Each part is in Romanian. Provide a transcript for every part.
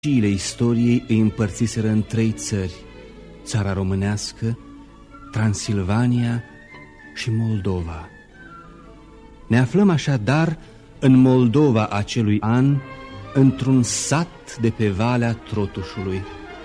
Știile istoriei îi împărțiseră în 3 țări: țara românească, Transilvania și Moldova. Ne aflăm așadar în Moldova acelui an, într-un sat de pe Valea Trotușului.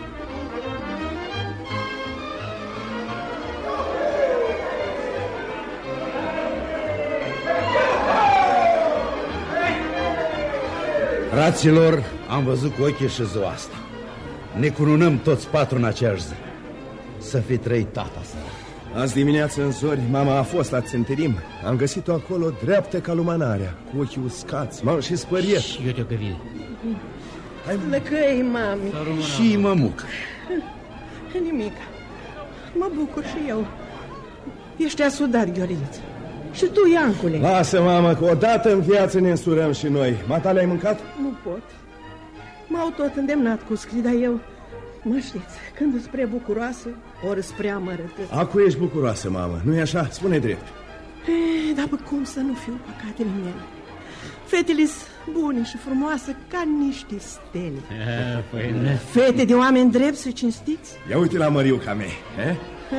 Fraților, am văzut cu ochii și ziua asta. Ne cununăm toți 4 în aceeași zi. Să fi trăit tata să. Azi dimineață în zori, mama a fost la țânterim. Am găsit-o acolo dreaptă ca lumânarea, cu ochii uscați, m-am și spăriet. Și eu te-o găvit. Lăcăi, mami. Și mămuc. Nimic. Mă bucur și eu. Ești asudat, Gheorghiță. Și tu, Iancule. Lasă, mamă, că odată în viață ne însurăm și noi. Matale, ai mâncat? Nu pot. M-au tot îndemnat cu scrii, dar eu... Mă știți, când îți prea bucuroasă, ori îți prea amărâtă. Acu ești bucuroasă, mamă, nu-i așa? Spune drept. Dar cum să nu fiu păcatele mele? Fetele-s bune și frumoase ca niște stele. Fete de oameni drepți și cinstiți. Ia uite la Măriuca mea.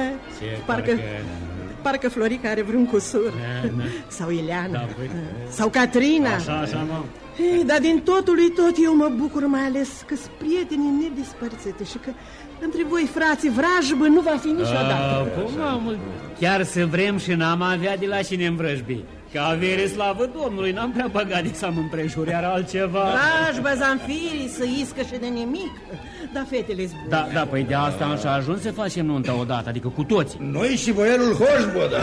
Parcă Florica are vreun cusur. Sau Ileana. Sau Catrina. Așa, mă. Dar din totul lui tot eu mă bucur, mai ales că-s prietenii nedespărțite și că între voi, frații, vrajbă nu va fi niciodată. Chiar să vrem și n-am avea de la cine îmvrăjbi. Că avere, slavă Domnului, n-am prea băgat de să mă împrejur, iar altceva. Vrajbă, zanfirii, să iscă și de nimic. Dar fetele-s bune. Da, păi de asta am și ajuns să facem nunta odată, adică cu toții. Noi și boierul Hoșbotă.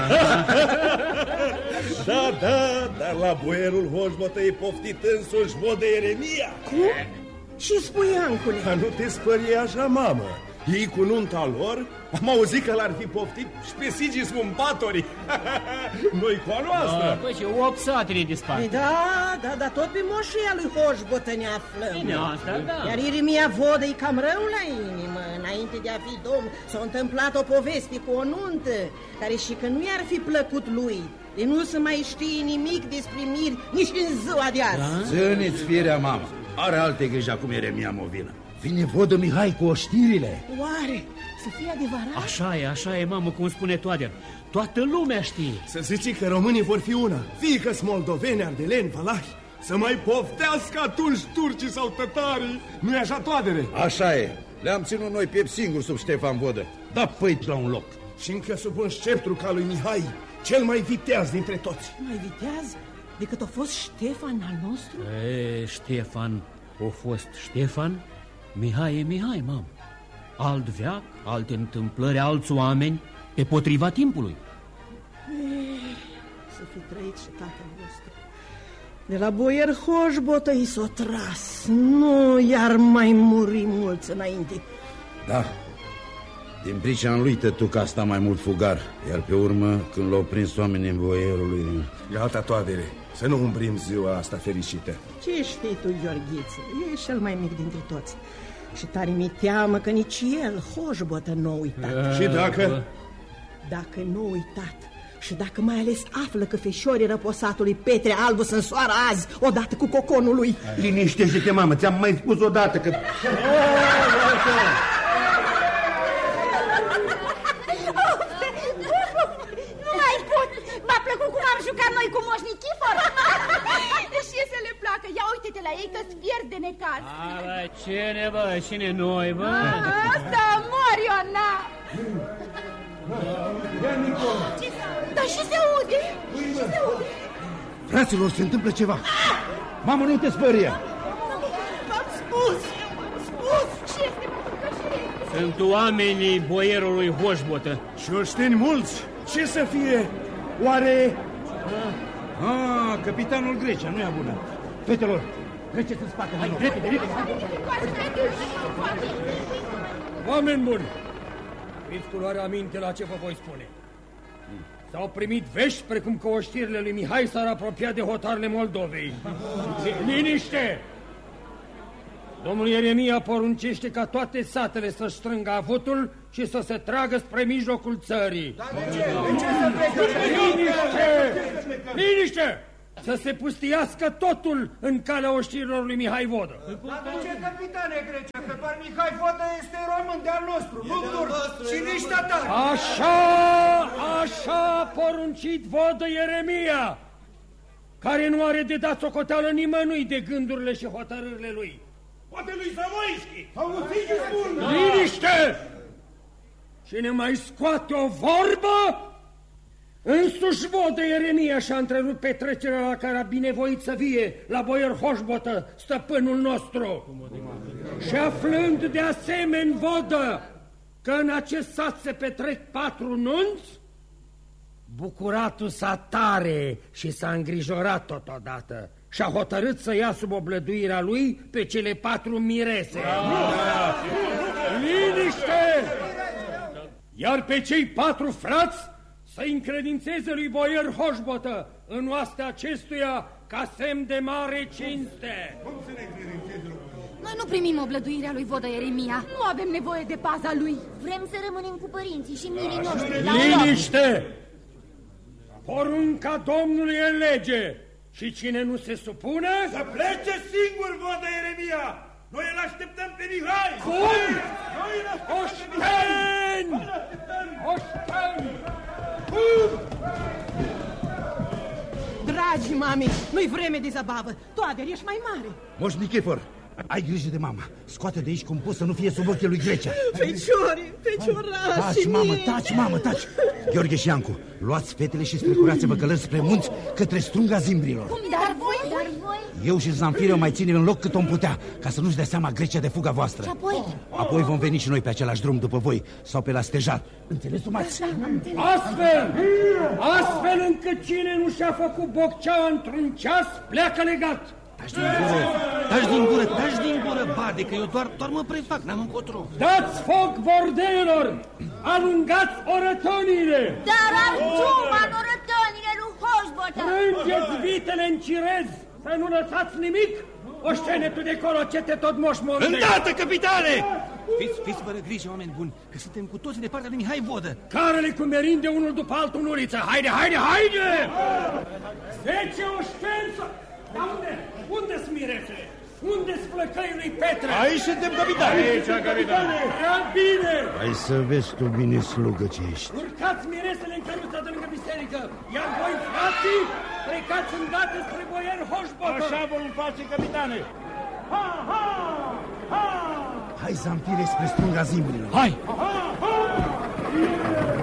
Da, dar la boierul Hoșbotă e poftit însuși vodă Ieremia. Cum? Și spui, Iancule. Dar nu te spărie așa, mamă. Ei cu nunta lor, am auzit că l-ar fi poftit și pe Sigis Mumpatorii. Noi cu a noastră. Păi și 8 satire dispar. Da, tot pe moșia lui Hoșbotă ne aflăm. Bine, asta, da. Iar Ieremia vodă e cam rău la inimă. Înainte de a fi domn, s-a întâmplat o poveste cu o nuntă, care și că nu i-ar fi plăcut lui. De nu se mai știe nimic despre miri nici în ziua de azi. Ține-ți firea, mamă. Are alte griji acum Ieremia Movină. Vine vodă Mihai cu oștirile. Oare să fie adevărat? Așa e, mamă, cum spune Toader. Toată lumea știe. Să zici că românii vor fi una. Fie că-s moldoveni, ardeleni, valahi. Să mai poftească atunci turcii sau tătarii. Nu-i așa, Toadere? Așa e. Le-am ținut noi piept singur sub Ștefan Vodă. Da păici la un loc. Și încă sub un sceptru ca lui Mihai, cel mai viteaz dintre toți. Mai viteaz decât a fost Ștefan al nostru? Ștefan a fost Ștefan, Mihai e Mihai, mamă. Alt veac, alte întâmplări, alți oameni, pe potriva timpului. Să fi trăit și tatăl vostru. De la boier Hoșbotă i s-o tras. Nu iar mai muri mulți înainte. Da. Din pricina lui tătuca a stat mai mult fugar. Iar pe urmă, când l-au prins oamenii în boierului... Gata, Toadere, să nu umbrim ziua asta fericită. Ce știi tu, Gheorghiță? E cel mai mic dintre toți. Și tare mi teamă că nici el, Hoșbotă, nu a uitat. Și dacă? Dacă nu a uitat și dacă mai ales află că feșorii răposatului Petre Albu sunt soară azi, odată cu coconul lui. Liniștește-te, mamă, ți-am mai spus odată că... Nu mai pot! M-a plăcut cum am jucat noi cu Moș Nichifor. Și să le placă. Ia uite-te la ei că-ți pierd de necaz. Cine, bă? Cine noi, bă? Asta mor eu, na! Dar și se aude. Fraților, se întâmplă ceva. Mamă, nu te spăria. V-am spus. Ce este, mă? Sunt oamenii boierului Hoșbotă. Și oșteni mulți. Ce să fie? Oare... Capitanul Grecia, nu e bună. Fetelor, treceți în spate. Hai, repede. Oameni buni, fiți cu luarea aminte la ce vă voi spune. S-au primit vești precum că oștirile lui Mihai s-ar apropia de hotarele Moldovei. Liniște! Domnul Ieremia poruncește ca toate satele să-și strângă avutul și să se tragă spre mijlocul țării. Liniște! să se pustiască totul în calea oștirilor lui Mihai Vodă. Dar ce capitane Grecia, că doar Mihai Vodă este român de-al nostru, nu turc și nici tatar. Așa a poruncit Vodă Ieremia, care nu are de dat socoteală nimănui de gândurile și hotărârile lui. Poate lui Zamoischi! Auziți ce spun! Liniște! Cine mai scoate o vorbă, însuși Vodă Ieremia și-a întrerupt petrecerea la care a binevoit să vie la boier Hoșbotă, stăpânul nostru. Și aflând de asemenea Vodă că în acest sat se petrec 4 nunți, bucuratul s-a tare și s-a îngrijorat totodată și a hotărât să ia sub oblăduirea lui pe cele 4 mirese. Liniște! Iar pe cei 4 frați să încredințeze lui boier Hoșbotă în oastea acestuia ca semn de mare cinste. Noi nu primim oblăduirea lui Vodă Ieremia. Nu avem nevoie de paza lui. Vrem să rămânem cu părinții și mirii noștri. Liniște! Porunca Domnului e lege și cine nu se supune... Să plece singur, Vodă Ieremia! Noi îl așteptăm pe Mihai! Cum? Oșteni! Oșteni! Dragi mami, nu-i vreme de zabavă. Toader, ești mai mare. Moș Nichifor, ai grijă de mama. Scoate de aici cum poți să nu fie sub ochii lui Grecia. Feciorașii Taci, mamă, taci. Gheorghe și Iancu, luați fetele și strecurați-vă călări spre munți către strunga zimbrilor. Dar voi? Eu și Zanfire o mai ținem în loc cât om putea, ca să nu-și dea seama Grecia de fuga voastră. Și apoi? Apoi vom veni și noi pe același drum după voi sau pe la stejar. Înțeles, Mați? Astfel încât cine nu și-a făcut bocceaua într-un ceas, pleacă legat. Taci din gură, bade, că eu doar mă prefac, n-am încotro. Dați foc bordelor, alungați orătoniile. Dar arciuma în orătoniile lui Hoșbotă. Prângeți vitele în cirez, să nu lăsați nimic. Oștene tu de colo, ce te tot moșmonde. Îndată, capitane! Fiți fără grijă, oameni buni, că suntem cu toții de partea lui Mihai Vodă. Carele cu merinde unul după altul în uliță. Haide! 10 oșteni să... Dar unde-s miresele? Unde-s flăcăii lui Petre? Aici suntem, capitane! Aici, capitane! Prea bine! Hai să vezi tu bine, slugă, ce ești. Urcați miresele în căruța de lângă biserică, iar voi, frații, plecați îndată spre boier Hoșbotă. Așa vom face, capitane! Hai, Zanfire, spre strunga zimbrilor. Hai!